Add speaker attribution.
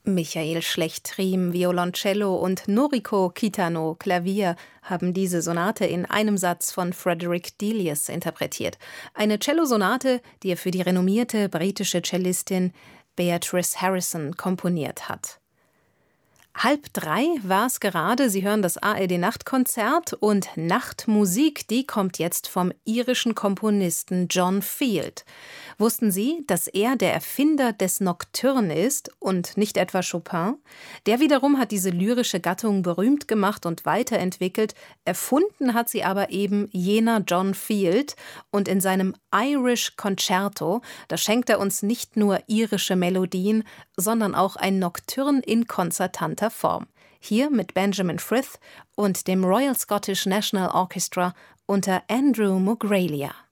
Speaker 1: Michael Schlecht-Riem, Violoncello und Noriko Kitano, Klavier, haben diese Sonate in einem Satz von Frederick Delius interpretiert. Eine Cellosonate, die er für die renommierte britische Cellistin Beatrice Harrison komponiert hat. 2:30 war es gerade. Sie hören das ARD-Nachtkonzert und Nachtmusik, die kommt jetzt vom irischen Komponisten John Field. Wussten Sie, dass er der Erfinder des Nocturne ist und nicht etwa Chopin? Der wiederum hat diese lyrische Gattung berühmt gemacht und weiterentwickelt. Erfunden hat sie aber eben jener John Field. Und in seinem Irish Concerto, da schenkt er uns nicht nur irische Melodien, sondern auch ein Nocturne in konzertanter Form. Hier mit Benjamin Frith und dem Royal Scottish National Orchestra unter Andrew Mogralia.